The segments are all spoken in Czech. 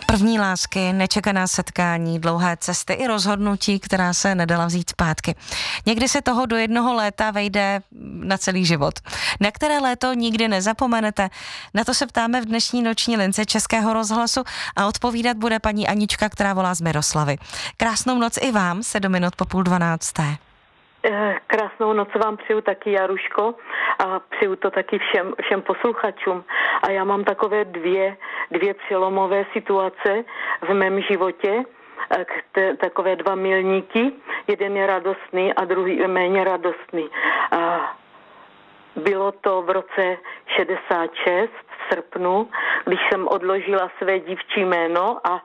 První lásky, nečekaná setkání, dlouhé cesty i rozhodnutí, která se nedala vzít zpátky. Někdy se toho do jednoho léta vejde na celý život. Na které léto nikdy nezapomenete? Na to se ptáme v dnešní noční lince Českého rozhlasu a odpovídat bude paní Anička, která volá z Miroslavy. Krásnou noc i vám, 7 minut po 11:30. Krásnou noc vám přeju taky, Jaruško, a přeju to taky všem posluchačům. A já mám takové dvě přelomové situace v mém životě, takové dva milníky. Jeden je radostný a druhý je méně radostný. Bylo to v roce 66 v srpnu, když jsem odložila své dívčí jméno a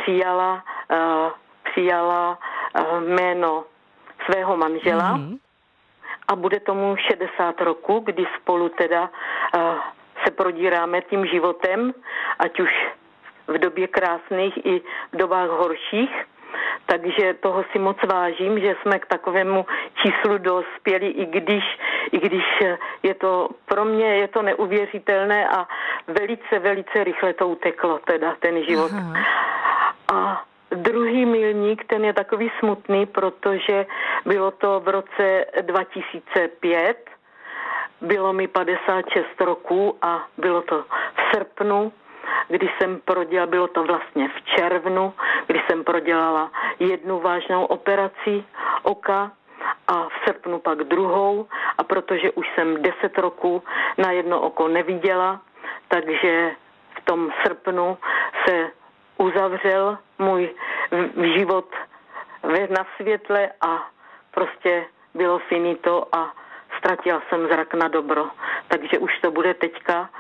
přijala jméno svého manžela. A bude tomu 60 roku, kdy spolu teda se prodíráme tím životem, ať už v době krásných i v dobách horších. Takže toho si moc vážím, že jsme k takovému číslu dospěli, i když je to pro mě je to neuvěřitelné a velice rychle to uteklo, teda ten život. Aha. A druhý milník, ten je takový smutný, protože bylo to v roce 2005, bylo mi 56 roků a bylo to v srpnu, kdy jsem bylo to vlastně v červnu, kdy jsem prodělala jednu vážnou operaci oka a v srpnu pak druhou, a protože už jsem 10 roků na jedno oko neviděla, takže v tom srpnu se uzavřel můj život na světle a prostě bylo finito a ztratila jsem zrak na dobro. Takže už to bude teďka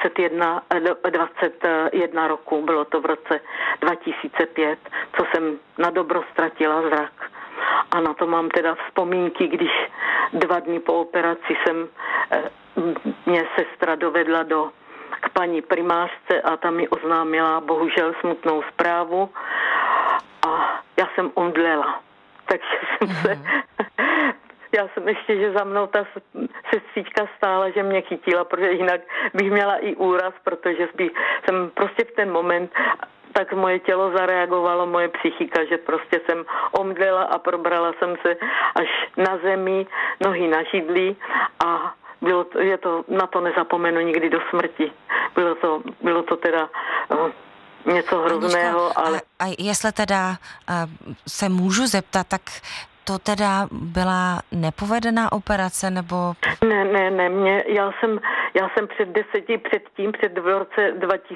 21 roku, bylo to v roce 2005, co jsem na dobro ztratila zrak. A na to mám teda vzpomínky, když 2 dny po operaci mě sestra dovedla k paní primářce a ta mi oznámila bohužel smutnou zprávu a já jsem omdlela. Takže já jsem ještě, že za mnou ta sestřička stála, že mě chytila, protože jinak bych měla i úraz, protože jsem prostě v ten moment, tak moje tělo zareagovalo, moje psychika, že prostě jsem omdlela a probrala jsem se až na zemi, nohy na židli a na to nezapomenu nikdy do smrti. Bylo to teda něco hrozného, ale... A jestli teda se můžu zeptat, tak to teda byla nepovedená operace, nebo... Ne, já jsem před v roce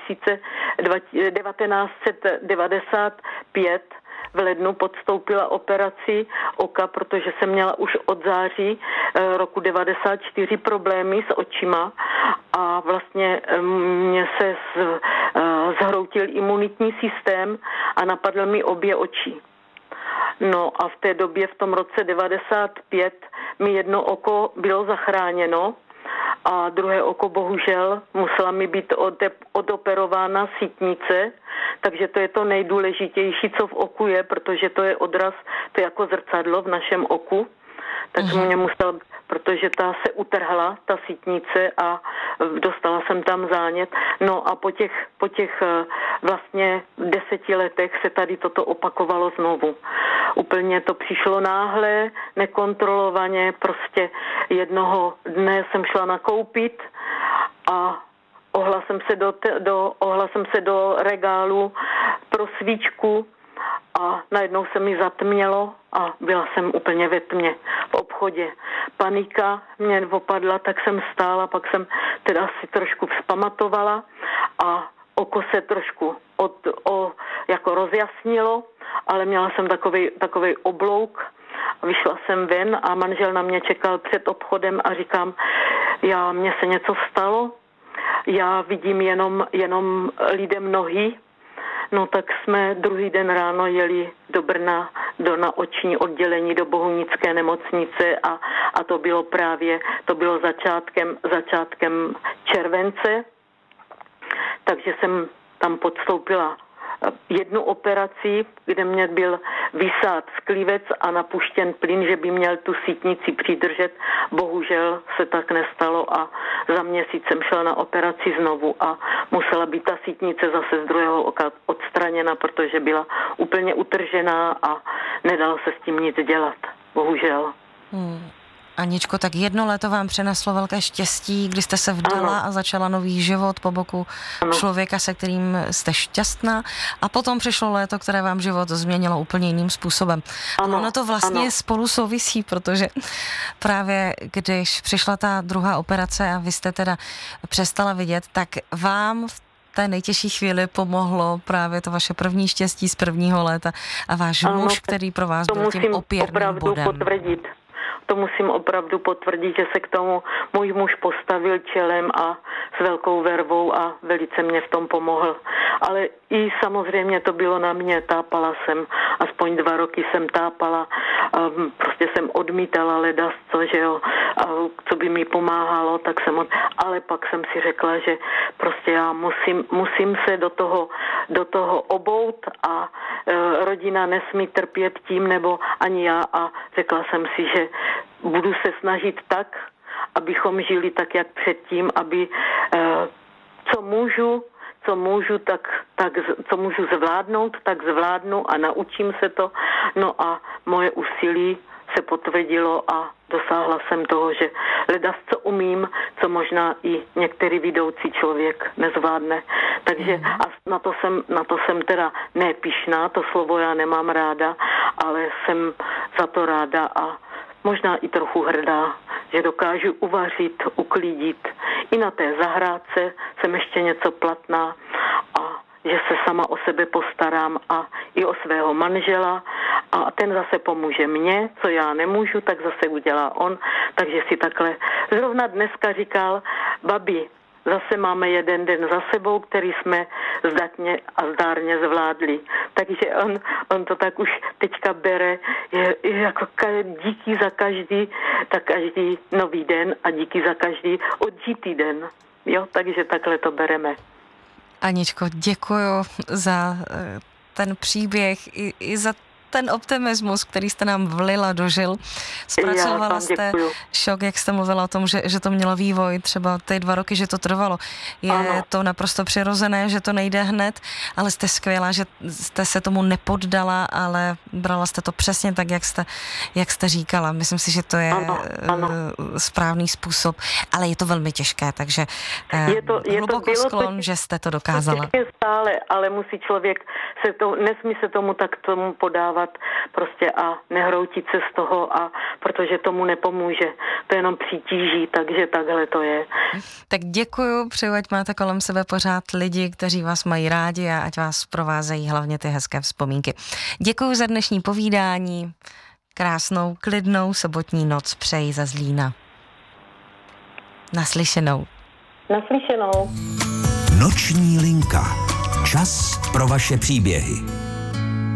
1995 v lednu podstoupila operaci oka, protože jsem měla už od září roku 94 problémy s očima a vlastně mě se zhroutil imunitní systém a napadl mi obě oči. No a v té době, v tom roce 95, mi jedno oko bylo zachráněno a druhé oko bohužel musela mi být odoperována sítnice, takže to je to nejdůležitější, co v oku je, protože to je odraz, to je jako zrcadlo v našem oku. Takže mě musel, protože ta se utrhla, ta sítnice a dostala jsem tam zánět. No a po těch vlastně 10 letech se tady toto opakovalo znovu. Úplně to přišlo náhle, nekontrolovaně, prostě jednoho dne jsem šla nakoupit a ohla jsem se do regálu pro svíčku a najednou se mi zatmělo a byla jsem úplně ve tmě v obchodě. Panika mě opadla, tak jsem stála, pak jsem teda si trošku vzpamatovala a oko se trošku jako rozjasnilo, ale měla jsem takovej oblouk. Vyšla jsem ven a manžel na mě čekal před obchodem a říkám, mně se něco stalo, já vidím jenom lidem nohy. No tak jsme druhý den ráno jeli do Brna, na oční oddělení do Bohunické nemocnice a to bylo začátkem července, takže jsem tam podstoupila jednu operaci, kde mě byl vysát sklívec a napuštěn plyn, že by měl tu sítnici přidržet. Bohužel se tak nestalo a za měsíc jsem šla na operaci znovu a musela být ta sítnice zase z druhého oka odstraněna, protože byla úplně utržená a nedalo se s tím nic dělat. Bohužel. Aničko, tak 1 léto vám přineslo velké štěstí, kdy jste se vdala a začala nový život po boku člověka, se kterým jste šťastná, a potom přišlo léto, které vám život změnilo úplně jiným způsobem. Ono to vlastně spolu souvisí, protože právě když přišla ta druhá operace a vy jste teda přestala vidět, tak vám v té nejtěžší chvíli pomohlo právě to vaše první štěstí z prvního léta a váš muž, který pro vás byl tím opěrným bodem. Potvrdit. To musím opravdu potvrdit, že se k tomu můj muž postavil čelem a s velkou vervou a velice mě v tom pomohl. Ale i samozřejmě to bylo na mě, tápala jsem, aspoň 2 roky jsem tápala, prostě jsem odmítala ledasco, že jo, co by mi pomáhalo, tak ale pak jsem si řekla, že prostě já musím se do toho obout a rodina nesmí trpět tím, nebo ani já, a řekla jsem si, že budu se snažit tak, abychom žili tak, jak předtím, aby co můžu zvládnout, tak zvládnu a naučím se to. No a moje úsilí se potvrdilo a dosáhla jsem toho, že ledasco umím, co možná i některý vidoucí člověk nezvládne. Takže a na to jsem teda nepyšná, to slovo já nemám ráda, ale jsem za to ráda a možná i trochu hrdá, že dokážu uvařit, uklidit. I na té zahrádce jsem ještě něco platná a že se sama o sebe postarám a i o svého manžela a ten zase pomůže mně, co já nemůžu, tak zase udělá on. Takže si takhle zrovna dneska říkal, babi, zase máme 1 den za sebou, který jsme zdatně a zdárně zvládli. Takže on to tak už teďka bere, je jako díky za každý nový den a díky za každý odžitý den. Jo, takže takhle to bereme. Aničko, děkuju za ten příběh i za ten optimismus, který jste nám vlila do žil. Zpracovala jste šok, jak jste mluvila o tom, že to mělo vývoj, třeba ty 2 roky, že to trvalo. Je to naprosto přirozené, že to nejde hned, ale jste skvělá, že jste se tomu nepoddala, ale brala jste to přesně tak, jak jste říkala. Myslím si, že to je správný způsob, ale je to velmi těžké, takže hluboko sklon, že jste to dokázala. To je stále, ale musí člověk nesmí se tomu podávat prostě a nehroutit se z toho, a protože tomu nepomůže. To jenom přitíží, takže takhle to je. Tak děkuju, přeju, ať máte kolem sebe pořád lidi, kteří vás mají rádi a ať vás provázejí hlavně ty hezké vzpomínky. Děkuju za dnešní povídání. Krásnou, klidnou sobotní noc přeji ze Zlína. Naslyšenou. Naslyšenou. Noční linka. Čas pro vaše příběhy.